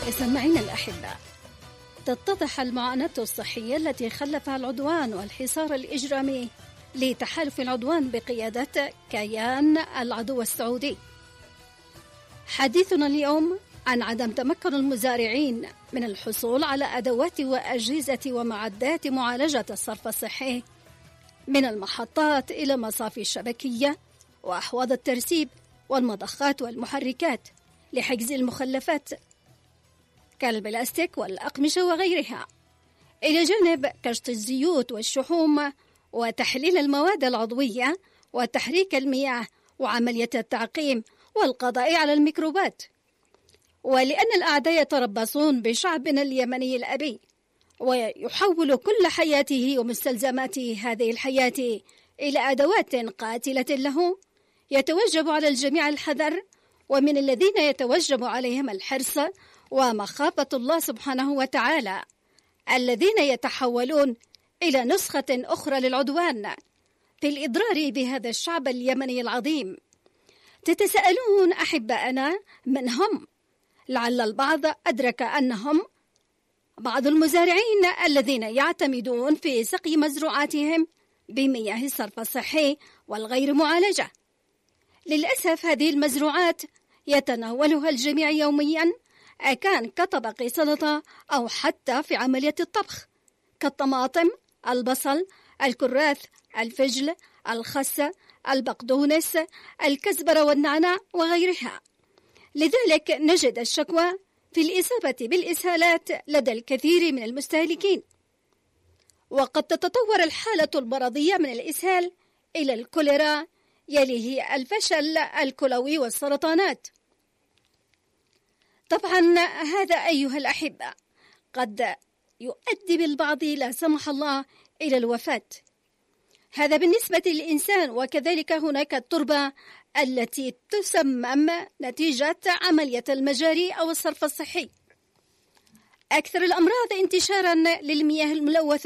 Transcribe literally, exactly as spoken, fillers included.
سمعينا الأحباء، تتضح المعاناة الصحية التي خلفها العدوان والحصار الإجرامي لتحالف العدوان بقيادة كيان العدو السعودي. حديثنا اليوم عن عدم تمكن المزارعين من الحصول على أدوات وأجهزة ومعدات معالجة الصرف الصحي من المحطات إلى مصافي الشبكية وأحواض الترسيب والمضخات والمحركات لحجز المخلفات كالبلاستيك والأقمشة وغيرها، إلى جانب كشط الزيوت والشحوم وتحليل المواد العضوية وتحريك المياه وعملية التعقيم والقضاء على الميكروبات. ولأن الأعداء يتربصون بشعبنا اليمني الأبي ويحول كل حياته ومستلزمات هذه الحياة إلى أدوات قاتلة له، يتوجب على الجميع الحذر، ومن الذين يتوجب عليهم الحرص ومخافة الله سبحانه وتعالى، الذين يتحولون إلى نسخة أخرى للعدوان في الإضرار بهذا الشعب اليمني العظيم. تتساءلون أحبائنا من هم؟ لعل البعض أدرك أنهم بعض المزارعين الذين يعتمدون في سقي مزروعاتهم بمياه الصرف الصحي والغير معالجة. للأسف هذه المزروعات يتناولها الجميع يوميا، أكان كطبق سلطة أو حتى في عملية الطبخ، كالطماطم، البصل، الكراث، الفجل، الخس، البقدونس، الكزبرة والنعناع وغيرها. لذلك نجد الشكوى في الإصابة بالإسهالات لدى الكثير من المستهلكين، وقد تتطور الحالة المرضية من الإسهال إلى الكوليرا، يليه الفشل الكلوي والسرطانات. طبعا هذا أيها الأحبة قد يؤدي بالبعض لا سمح الله إلى الوفاة. هذا بالنسبة للإنسان، وكذلك هناك التربة التي تسمم نتيجة عملية المجاري أو الصرف الصحي. أكثر الأمراض انتشارا للمياه الملوثة